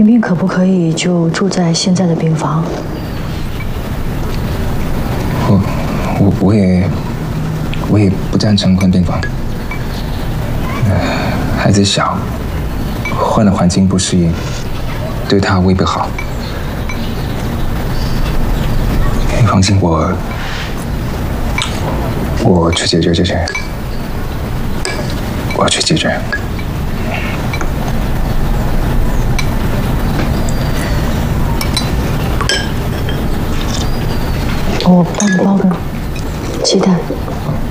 冰冰可不可以就住在现在的病房？ 我也不赞成换病房。孩子小，换了环境不适应，对他未必好。你放心，我去解决这些，我去解决。 我帮你包个鸡蛋。